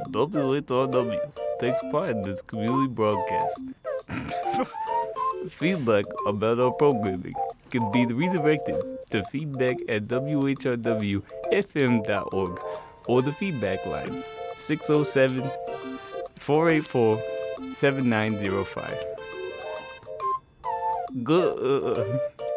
WHRW takes pride in this community broadcast. Feedback about our programming can be redirected to feedback at whrwfm.org or the feedback line 607 484 7905. Good.